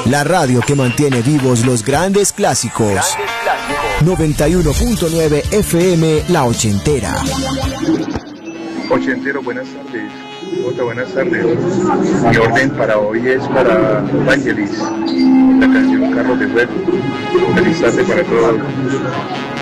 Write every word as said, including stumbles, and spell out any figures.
La radio que mantiene vivos los grandes clásicos. Grandes clásicos. noventa y uno punto nueve F M La Ochentera. Ochentero, buenas tardes. Hola, buenas tardes. Mi orden para hoy es para Vangelis, la canción Carros de Fuego. Feliz tarde para todos.